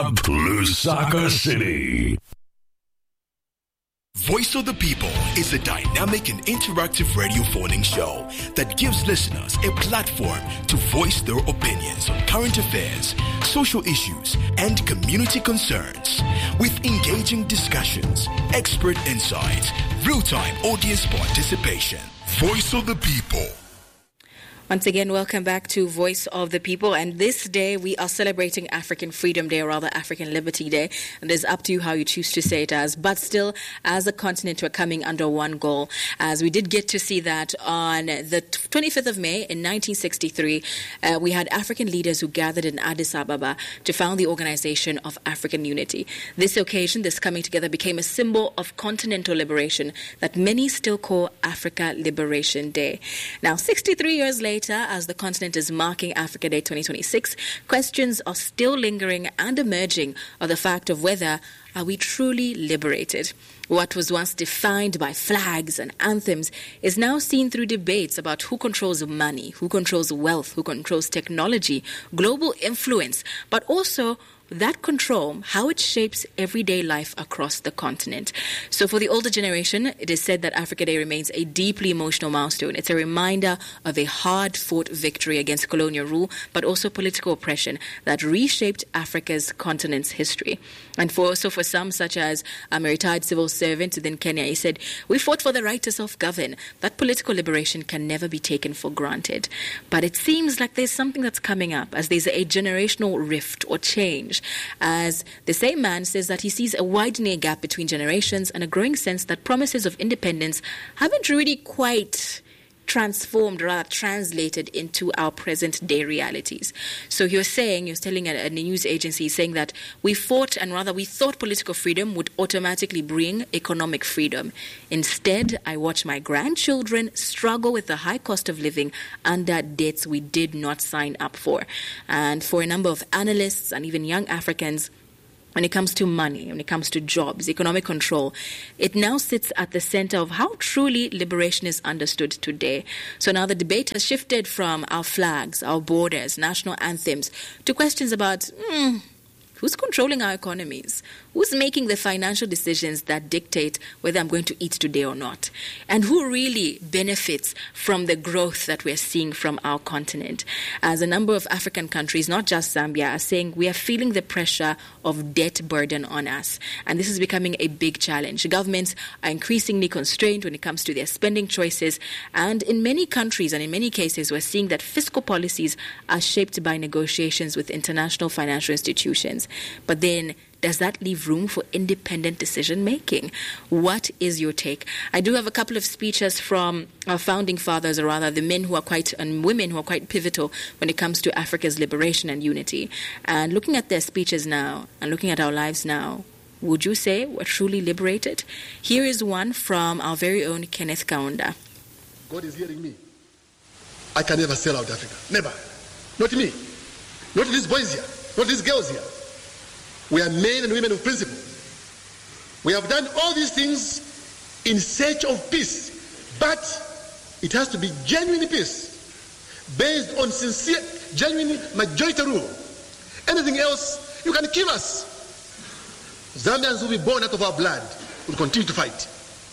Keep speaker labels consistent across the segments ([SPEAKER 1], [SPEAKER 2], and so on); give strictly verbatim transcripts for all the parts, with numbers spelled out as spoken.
[SPEAKER 1] Hub, Lusaka City.
[SPEAKER 2] Voice of the People is a dynamic and interactive radio phoning show that gives listeners a platform to voice their opinions on current affairs, social issues, and community concerns. With engaging discussions, expert insights, real-time audience participation. Voice of the People.
[SPEAKER 3] Once again, welcome back to Voice of the People. And this day, we are celebrating African Freedom Day, or rather African Liberty Day. And it's up to you how you choose to say it as. But still, as a continent, we're coming under one goal. As we did get to see that on the twenty-fifth of May in nineteen sixty-three, uh, we had African leaders who gathered in Addis Ababa to found the Organization of African Unity. This occasion, this coming together, became a symbol of continental liberation that many still call Africa Liberation Day. Now, sixty-three years later, as the continent is marking Africa Day twenty twenty-six, questions are still lingering and emerging of the fact of whether are we truly liberated. What was once defined by flags and anthems is now seen through debates about who controls money, who controls wealth, who controls technology, global influence, but also that control, how it shapes everyday life across the continent. So for the older generation, it is said that Africa Day remains a deeply emotional milestone. It's a reminder of a hard-fought victory against colonial rule, but also political oppression that reshaped Africa's continent's history. And for also for some, such as um, a retired civil servant within Kenya, he said, "We fought for the right to self-govern. That political liberation can never be taken for granted." But it seems like there's something that's coming up, as there's a generational rift or change, as the same man says that he sees a widening gap between generations and a growing sense that promises of independence haven't really quite transformed, rather translated into our present day realities. So he was saying, he was telling a, a news agency, saying that we fought, and rather we thought political freedom would automatically bring economic freedom. Instead, I watch my grandchildren struggle with the high cost of living under debts we did not sign up for. And for a number of analysts and even young Africans, when it comes to money, when it comes to jobs, economic control, it now sits at the center of how truly liberation is understood today. So now the debate has shifted from our flags, our borders, national anthems, to questions about hmm, who's controlling our economies? Who's making the financial decisions that dictate whether I'm going to eat today or not? And who really benefits from the growth that we're seeing from our continent? As a number of African countries, not just Zambia, are saying we are feeling the pressure of debt burden on us. And this is becoming a big challenge. Governments are increasingly constrained when it comes to their spending choices. And in many countries and in many cases, we're seeing that fiscal policies are shaped by negotiations with international financial institutions. But then, does that leave room for independent decision-making? What is your take? I do have a couple of speeches from our founding fathers, or rather the men who are quite, and women who are quite pivotal when it comes to Africa's liberation and unity. And looking at their speeches now, and looking at our lives now, would you say we're truly liberated? Here is one from our very own Kenneth Kaunda.
[SPEAKER 4] God is hearing me. I can never sell out Africa. Never. Not me. Not these boys here. Not these girls here. We are men and women of principle. We have done all these things in search of peace, but it has to be genuine peace, based on sincere, genuine majority rule. Anything else, you can kill us. Zambians will be born out of our blood will continue to fight.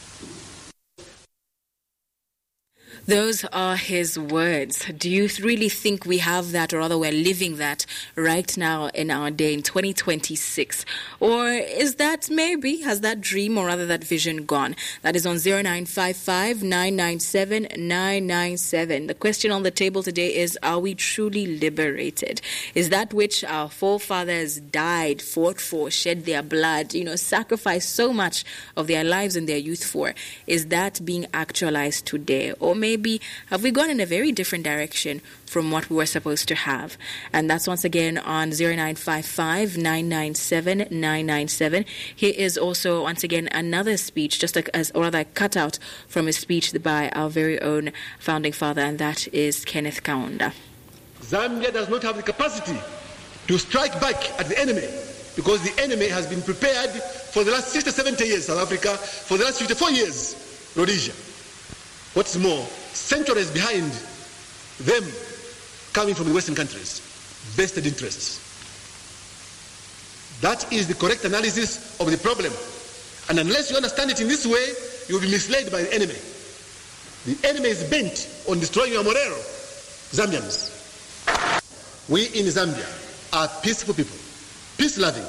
[SPEAKER 3] Those are his words. Do you really think we have that, or rather we're living that right now in our day in twenty twenty-six? Or is that maybe, has that dream or rather that vision gone? That is on zero nine five five, nine nine seven, nine nine seven. The question on the table today is, are we truly liberated? Is that which our forefathers died, fought for, shed their blood, you know, sacrificed so much of their lives and their youth for, is that being actualized today? Or maybe Maybe have we gone in a very different direction from what we were supposed to have? And that's once again on zero nine five five, nine nine seven, nine nine seven. Here is also once again another speech, just like as or rather a cutout from a speech by our very own founding father, and that is Kenneth Kaunda.
[SPEAKER 4] Zambia does not have the capacity to strike back at the enemy, because the enemy has been prepared for the last sixty, seventy years. South Africa for the last fifty-four years, Rhodesia. What's more, centuries behind them coming from the Western countries, vested interests. That is the correct analysis of the problem. And unless you understand it in this way, you will be misled by the enemy. The enemy is bent on destroying your Morero, Zambians. We in Zambia are peaceful people, peace-loving.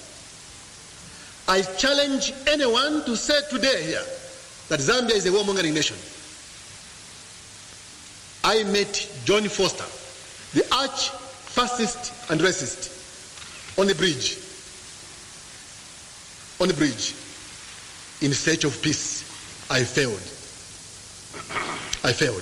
[SPEAKER 4] I challenge anyone to say today here that Zambia is a warmongering nation. I met John Foster, the arch-fascist and racist, on the bridge. On the bridge. In search of peace. I failed. I failed.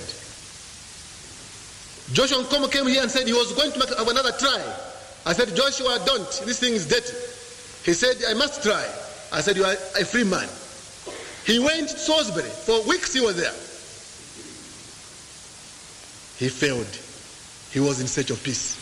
[SPEAKER 4] Joshua Nkomo came here and said he was going to make another try. I said, Joshua, don't. This thing is dirty. He said, I must try. I said, you are a free man. He went to Salisbury. For weeks he was there. He failed. He was in search of peace.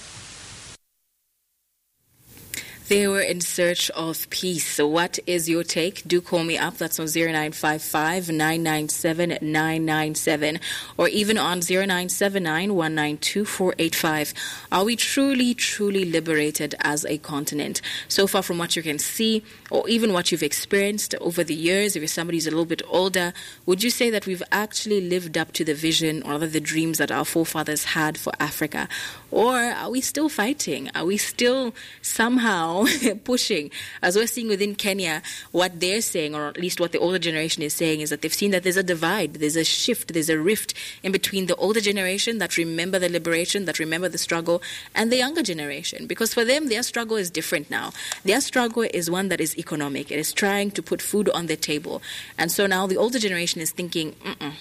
[SPEAKER 3] They were in search of peace. So what is your take? Do call me up. That's on zero nine five five, nine nine seven, nine nine seven or even on zero nine seven nine, one nine two, four eight five. Are we truly, truly liberated as a continent? So far from what you can see or even what you've experienced over the years, if you're somebody who's a little bit older, would you say that we've actually lived up to the vision or the dreams that our forefathers had for Africa? Or are we still fighting? Are we still somehow pushing? As we're seeing within Kenya, what they're saying, or at least what the older generation is saying, is that they've seen that there's a divide, there's a shift, there's a rift in between the older generation that remember the liberation, that remember the struggle, and the younger generation. Because for them, their struggle is different now. Their struggle is one that is economic. It is trying to put food on the table. And so now the older generation is thinking, mm-mm,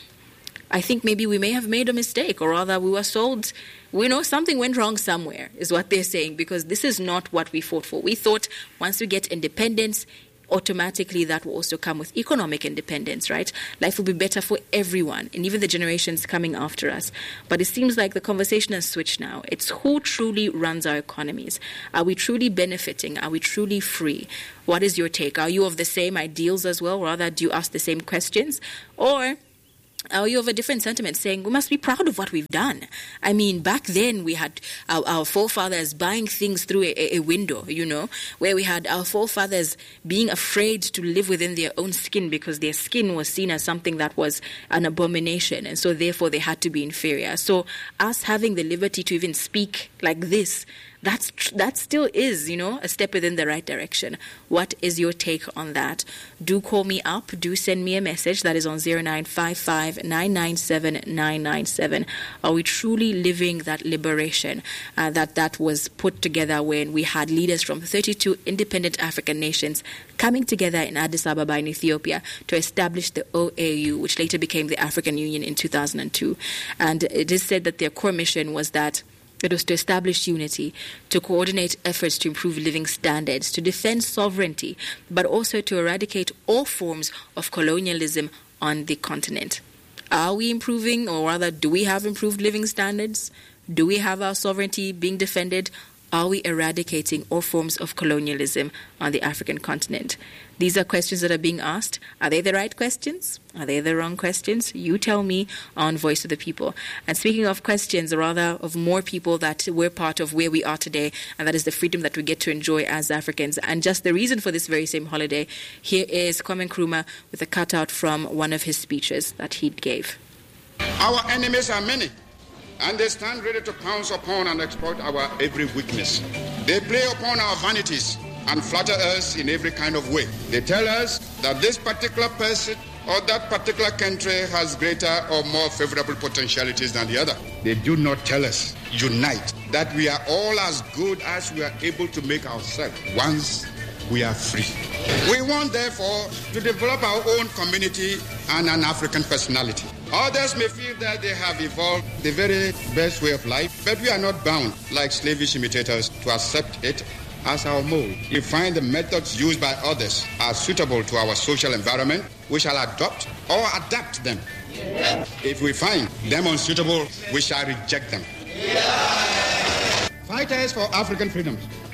[SPEAKER 3] I think maybe we may have made a mistake, or rather we were sold, we know something went wrong somewhere, is what they're saying, because this is not what we fought for. We thought once we get independence, automatically that will also come with economic independence, right? Life will be better for everyone, and even the generations coming after us. But it seems like the conversation has switched now. It's who truly runs our economies. Are we truly benefiting? Are we truly free? What is your take? Are you of the same ideals as well? Rather, do you ask the same questions? Or are you of a different sentiment, saying we must be proud of what we've done? I mean, back then we had our, our forefathers buying things through a, a window, you know, where we had our forefathers being afraid to live within their own skin because their skin was seen as something that was an abomination, and so therefore they had to be inferior. So us having the liberty to even speak like this, That's tr- that still is, you know, a step within the right direction. What is your take on that? Do call me up. Do send me a message. That is on zero nine five five, nine nine seven, nine nine seven. Are we truly living that liberation uh, that that was put together when we had leaders from thirty-two independent African nations coming together in Addis Ababa in Ethiopia to establish the O A U, which later became the African Union in two thousand two. And it is said that their core mission was that it was to establish unity, to coordinate efforts to improve living standards, to defend sovereignty, but also to eradicate all forms of colonialism on the continent. Are we improving, or rather, do we have improved living standards? Do we have our sovereignty being defended? Are we eradicating all forms of colonialism on the African continent? These are questions that are being asked. Are they the right questions? Are they the wrong questions? You tell me on Voice of the People. And speaking of questions, or rather of more people that we're part of where we are today, and that is the freedom that we get to enjoy as Africans, and just the reason for this very same holiday, here is Kwame Nkrumah with a cutout from one of his speeches that he gave.
[SPEAKER 5] Our enemies are many, and they stand ready to pounce upon and exploit our every weakness. They play upon our vanities and flatter us in every kind of way. They tell us that this particular person or that particular country has greater or more favorable potentialities than the other. They do not tell us, unite, that we are all as good as we are able to make ourselves once we are free. We want, therefore, to develop our own community and an African personality. Others may feel that they have evolved the very best way of life, but we are not bound, like slavish imitators, to accept it as our mold. If we find the methods used by others are suitable to our social environment, we shall adopt or adapt them. Yeah. If we find them unsuitable, we shall reject them. Yeah. Fighters for African freedom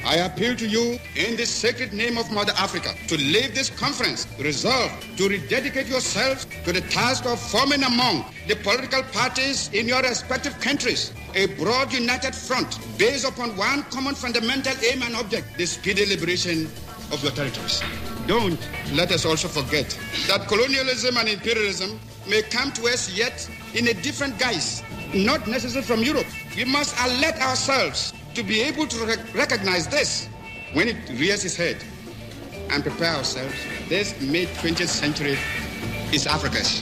[SPEAKER 5] I appeal to you in the sacred name of Mother Africa to leave this conference resolved to rededicate yourselves to the task of forming among the political parties in your respective countries a broad united front based upon one common fundamental aim and object, the speedy liberation of your territories. Don't let us also forget that colonialism and imperialism may come to us yet in a different guise, not necessarily from Europe. We must alert ourselves to be able to rec- recognize this when it rears its head and prepare ourselves. This mid-twentieth century is Africa's.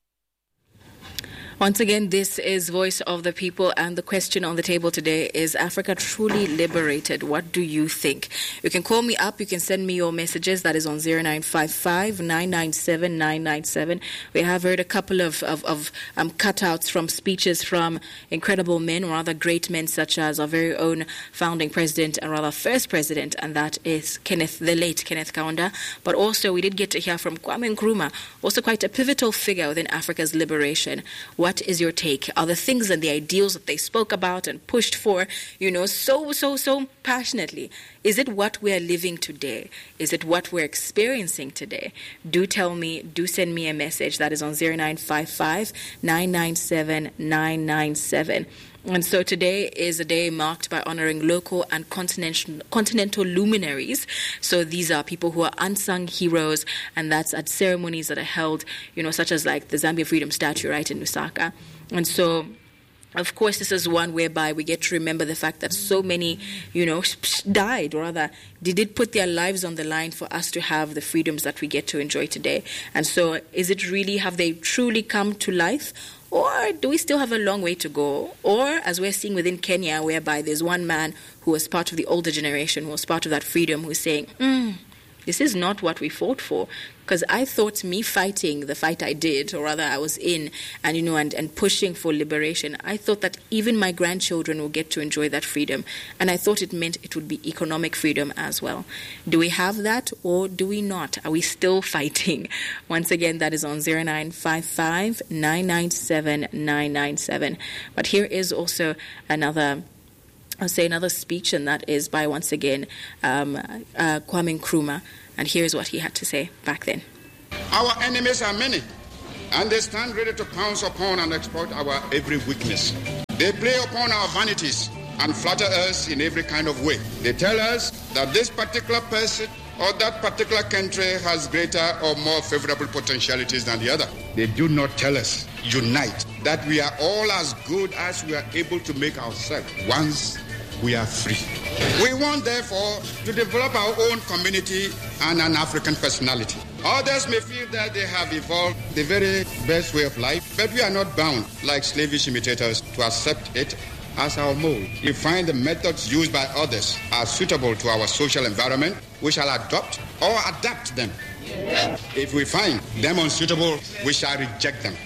[SPEAKER 3] Once again, this is Voice of the People, and the question on the table today is, Africa truly liberated? What do you think? You can call me up. You can send me your messages. That is on zero nine five five, nine nine seven, nine nine seven. We have heard a couple of, of, of um, cutouts from speeches from incredible men, or rather great men, such as our very own founding president, and rather first president, and that is Kenneth, the late Kenneth Kaunda. But also, we did get to hear from Kwame Nkrumah, also quite a pivotal figure within Africa's liberation. What is your take? Are the things and the ideals that they spoke about and pushed for, you know, so, so, so passionately, is it what we are living today? Is it what we're experiencing today? Do tell me, do send me a message. That is on zero nine five five, nine nine seven, nine nine seven. And so today is a day marked by honoring local and continental, continental luminaries. So these are people who are unsung heroes, and that's at ceremonies that are held, you know, such as like the Zambia Freedom Statue right in Lusaka. And so, of course, this is one whereby we get to remember the fact that so many, you know, died, or rather, they did put their lives on the line for us to have the freedoms that we get to enjoy today. And so, is it really, have they truly come to life? Or do we still have a long way to go? Or, as we're seeing within Kenya, whereby there's one man who was part of the older generation, who was part of that freedom, who's saying, mm, this is not what we fought for. Because I thought me fighting the fight I did, or rather I was in, and you know, and, and pushing for liberation, I thought that even my grandchildren will get to enjoy that freedom. And I thought it meant it would be economic freedom as well. Do we have that, or do we not? Are we still fighting? Once again, that is on zero nine five five, nine nine seven, nine nine seven. But here is also another I'll say another speech, and that is by, once again, um, uh, Kwame Nkrumah. And here's what he had to say back then.
[SPEAKER 5] Our enemies are many, and they stand ready to pounce upon and exploit our every weakness. They play upon our vanities and flatter us in every kind of way. They tell us that this particular person or that particular country has greater or more favorable potentialities than the other. They do not tell us, unite, that we are all as good as we are able to make ourselves once we are free. We want, therefore, to develop our own community and an African personality. Others may feel that they have evolved the very best way of life, but we are not bound, like slavish imitators, to accept it as our mold. We find the methods used by others are suitable to our social environment, we shall adopt or adapt them. Yeah. If we find them unsuitable, we shall reject them.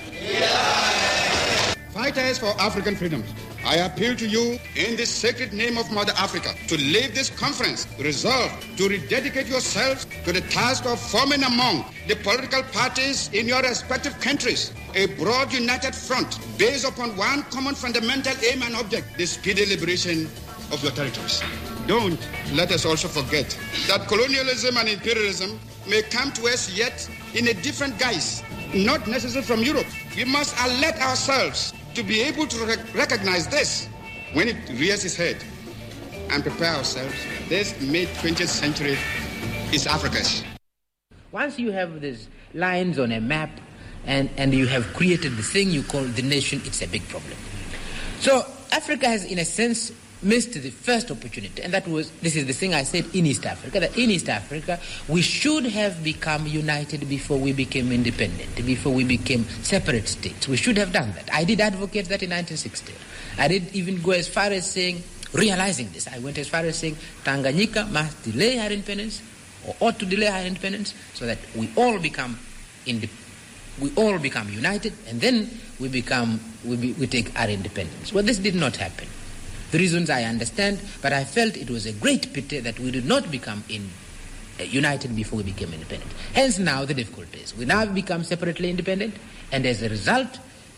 [SPEAKER 5] Yeah. Fighters for African freedoms, I appeal to you in the sacred name of Mother Africa to leave this conference resolved to rededicate yourselves to the task of forming among the political parties in your respective countries a broad united front based upon one common fundamental aim and object, the speedy liberation of your territories. Don't let us also forget that colonialism and imperialism may come to us yet in a different guise, not necessarily from Europe. We must alert ourselves to be able to rec- recognize this when it rears its head and prepare ourselves. This mid-twentieth century is Africa's.
[SPEAKER 6] Once you have these lines on a map and, and you have created the thing you call the nation, it's a big problem. So Africa has, in a sense, missed the first opportunity, and that was, this is the thing I said in East Africa, that in East Africa we should have become united before we became independent, before we became separate states. We should have done that. I did advocate that in nineteen sixty. I did even go as far as saying, realizing this, I went as far as saying Tanganyika must delay her independence, or ought to delay her independence, so that we all become inde- we all become united, and then we become we, be, we take our independence. Well, this did not happen. The reasons I understand, but I felt it was a great pity that we did not become in, uh, united before we became independent. Hence now the difficulties. We now become separately independent, and as a result,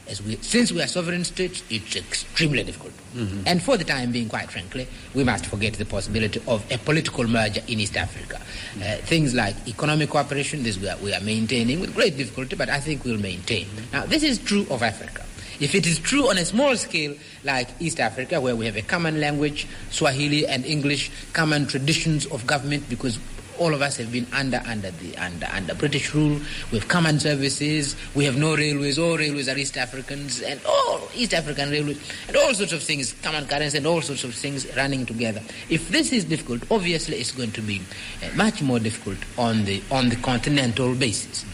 [SPEAKER 6] As we, since we are sovereign states, it's extremely difficult.
[SPEAKER 7] Mm-hmm.
[SPEAKER 6] And for the time being, quite frankly, we must forget the possibility of a political merger in East Africa. Uh, things like economic cooperation, this we are, we are maintaining with great difficulty, but I think we'll maintain. Now, this is true of Africa. If it is true on a small scale, like East Africa, where we have a common language, Swahili and English, common traditions of government, because all of us have been under under the under under British rule. We have common services. We have no railways. All railways are East Africans, and all East African railways, and all sorts of things, common currency, and all sorts of things running together. If this is difficult, obviously it's going to be uh, much more difficult on the on the continental basis.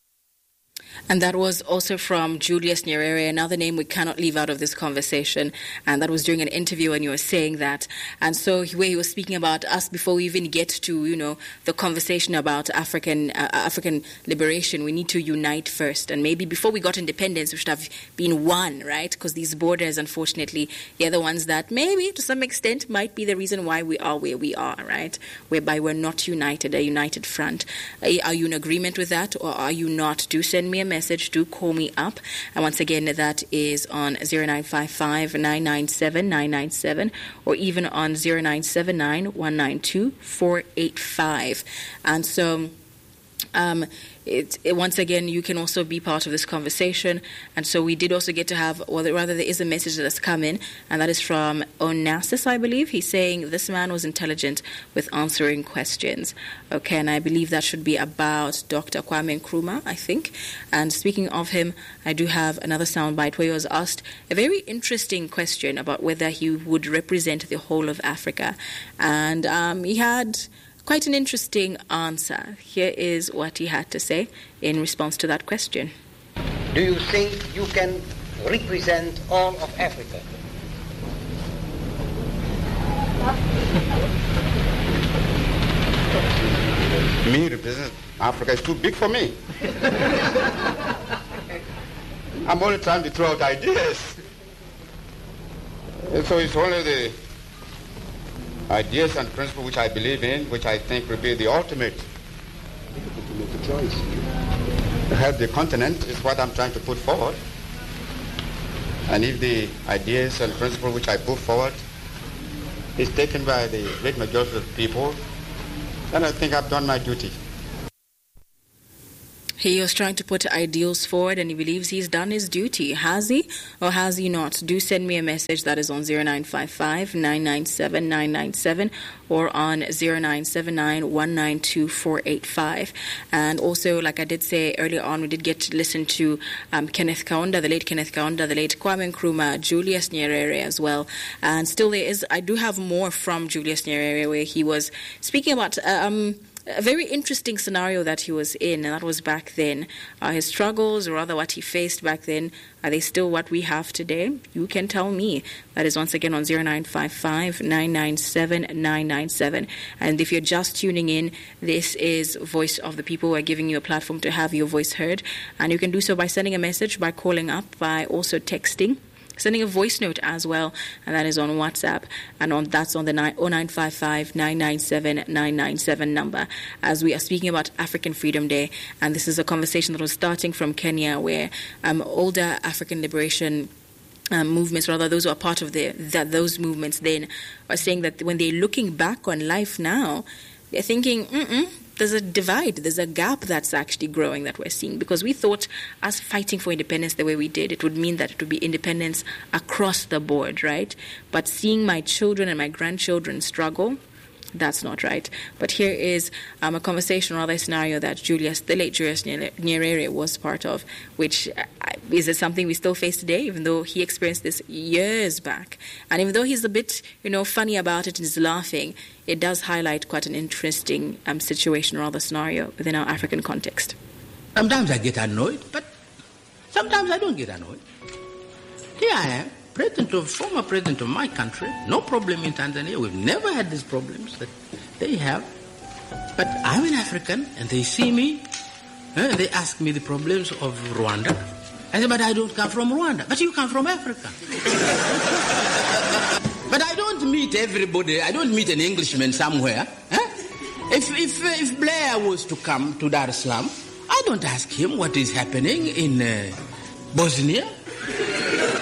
[SPEAKER 3] And that was also from Julius Nyerere, another name we cannot leave out of this conversation. And that was during an interview, and you were saying that. And so where he was speaking about us before we even get to, you know, the conversation about African uh, African liberation, we need to unite first. And maybe before we got independence, we should have been one, right? Because these borders, unfortunately, they're the ones that maybe to some extent might be the reason why we are where we are, right? Whereby we're not united, a united front. Are you in agreement with that, or are you not? Do send me a message. Message, do call me up. And once again, that is on zero nine five five, nine nine seven, nine nine seven or even on zero nine seven nine, one nine two, four eight five. And so um, it, it, once again, you can also be part of this conversation. And so we did also get to have, or well, rather there is a message that has come in, and that is from Onassis, I believe. He's saying this man was intelligent with answering questions. Okay, and I believe that should be about Doctor Kwame Nkrumah, I think. And speaking of him, I do have another soundbite where he was asked a very interesting question about whether he would represent the whole of Africa. And um, he had quite an interesting answer. Here is what he had to say in response to that question.
[SPEAKER 8] Do you think you can represent all of Africa?
[SPEAKER 5] Me represent Africa is too big for me. I'm only trying to throw out ideas. So it's only the ideas and principles which I believe in, which I think will be the ultimate. To make a choice. To help the continent is what I'm trying to put forward. And if the ideas and principles which I put forward is taken by the great majority of the people, then I think I've done my duty.
[SPEAKER 3] He was trying to put ideals forward, and he believes he's done his duty. Has he, or has he not? Do send me a message that is on zero nine five five, nine nine seven, nine nine seven or on zero nine seven nine, one nine two, four eight five. And also, like I did say earlier on, we did get to listen to um, Kenneth Kaunda, the late Kenneth Kaunda, the late Kwame Nkrumah, Julius Nyerere as well. And still there is, I do have more from Julius Nyerere, where he was speaking about Um, a very interesting scenario that he was in, and that was back then. Uh, his struggles, or rather what he faced back then, are they still what we have today? You can tell me. That is once again on zero nine five five, nine nine seven, nine nine seven. And if you're just tuning in, this is Voice of the People. We're giving you a platform to have your voice heard. And you can do so by sending a message, by calling up, by also texting, sending a voice note as well, and that is on WhatsApp, and on that's on the oh nine five five, nine nine seven, nine nine seven number, as we are speaking about African Freedom Day. And this is a conversation that was starting from Kenya, where um, older African liberation Um, movements, rather those who are part of the, that those movements then, are saying that when they're looking back on life now, they're thinking, mm-mm, there's a divide, there's a gap that's actually growing that we're seeing, because we thought us fighting for independence the way we did, it would mean that it would be independence across the board, right? But seeing my children and my grandchildren struggle, that's not right. But here is um, a conversation, or rather a scenario that Julius, the late Julius Nyerere was part of, which uh, is it something we still face today, even though he experienced this years back. And even though he's a bit, you know, funny about it and is laughing, it does highlight quite an interesting um, situation, or rather scenario within our African context.
[SPEAKER 6] Sometimes I get annoyed, but sometimes I don't get annoyed. Here I am, president of, former president of my country, no problem in Tanzania. We've never had these problems that they have. But I'm an African, and they see me, and they ask me the problems of Rwanda. I say, but I don't come from Rwanda. But you come from Africa. But I don't meet everybody. I don't meet an Englishman somewhere. Huh? If, if, if Blair was to come to Dar es Salaam, I don't ask him what is happening in uh, Bosnia.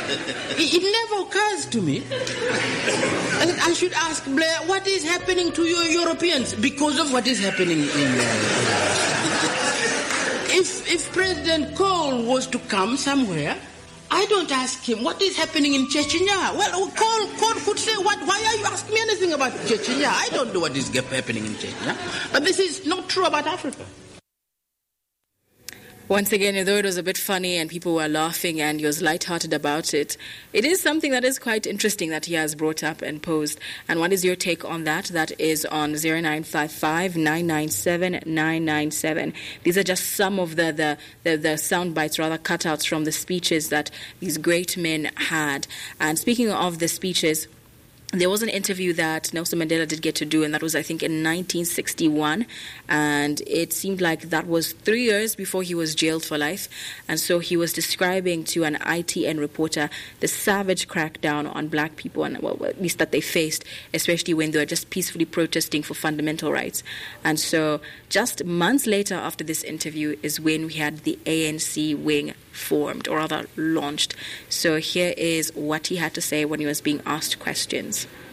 [SPEAKER 6] it, it never occurs to me. And I should ask Blair, what is happening to you Europeans because of what is happening in Europe? If, if President Kohl was to come somewhere, I don't ask him, what is happening in Chechnya? Well, Kohl, Kohl could say, what? Why are you asking me anything about Chechnya? I don't know what is happening in Chechnya. But this is not true about Africa.
[SPEAKER 3] Once again, although it was a bit funny and people were laughing and he was lighthearted about it, it is something that is quite interesting that he has brought up and posed. And what is your take on that? That is on zero nine five five, nine nine seven, nine nine seven. These are just some of the, the, the, the sound bites, rather cutouts from the speeches that these great men had. And speaking of the speeches, there was an interview that Nelson Mandela did get to do, and that was, I think, in nineteen sixty-one. And it seemed like that was three years before he was jailed for life. And so he was describing to an I T N reporter the savage crackdown on black people, and well, at least that they faced, especially when they were just peacefully protesting for fundamental rights. And so just months later after this interview is when we had the A N C wing formed, or rather launched. So here is what he had to say when he was being asked questions.